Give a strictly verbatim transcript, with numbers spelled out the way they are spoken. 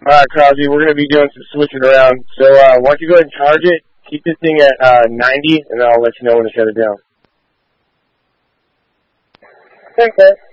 Alright, Crosby, we're going to be doing some switching around. So uh, why don't you go ahead and charge it, keep this thing at uh, ninety, and I'll let you know when to shut it down. Okay.